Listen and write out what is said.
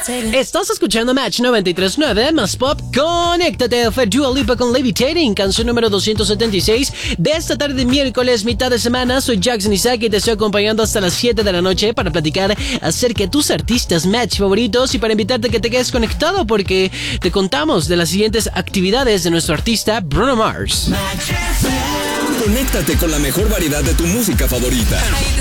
Estás escuchando Match 93.9, más pop. Conéctate, fue Dua Lipa con Levitating, canción número 276 de esta tarde de miércoles, mitad de semana. Soy Jackson Isaac y te estoy acompañando hasta las 7 de la noche para platicar acerca de tus artistas Match favoritos y para invitarte a que te quedes conectado porque te contamos de las siguientes actividades de nuestro artista Bruno Mars. Conéctate con la mejor variedad de tu música favorita.